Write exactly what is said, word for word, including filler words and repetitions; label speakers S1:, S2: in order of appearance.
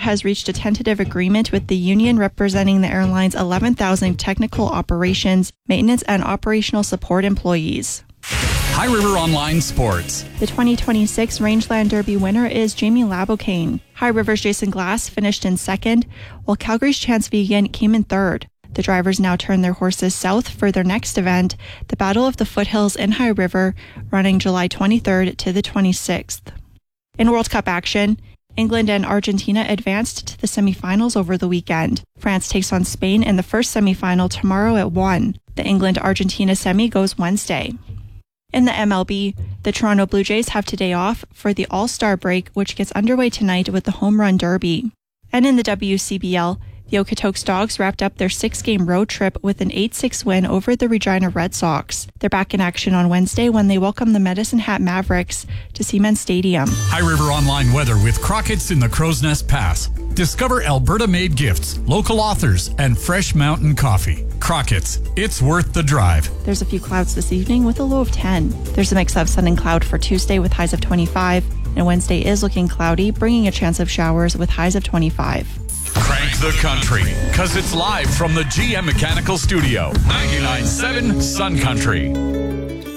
S1: has reached a tentative agreement with the union representing the airline's eleven thousand technical operations, maintenance, and operational support employees.
S2: High River Online Sports.
S1: The twenty twenty-six Rangeland Derby winner is Jamie Labocane. High River's Jason Glass finished in second, while Calgary's Chance Vegan came in third. The drivers now turn their horses south for their next event, the Battle of the Foothills in High River, running July twenty-third to the twenty-sixth. In World Cup action, England and Argentina advanced to the semifinals over the weekend. France takes on Spain in the first semifinal tomorrow at one. The England-Argentina semi goes Wednesday. In the M L B, the Toronto Blue Jays have today off for the All-Star break, which gets underway tonight with the Home Run Derby. And in the W C B L, the Okotoks Dogs wrapped up their six-game road trip with an eight six win over the Regina Red Sox. They're back in action on Wednesday when they welcome the Medicine Hat Mavericks to Siemens Stadium.
S2: High River Online weather with Crockett's in the Crow's Nest Pass. Discover Alberta-made gifts, local authors, and fresh mountain coffee. Crockett's, it's worth the drive.
S1: There's a few clouds this evening with a low of ten. There's a mix of sun and cloud for Tuesday with highs of twenty-five, and Wednesday is looking cloudy, bringing a chance of showers with highs of twenty-five.
S2: Crank the country, because it's live from the G M Mechanical Studio, ninety-nine point seven Sun Country.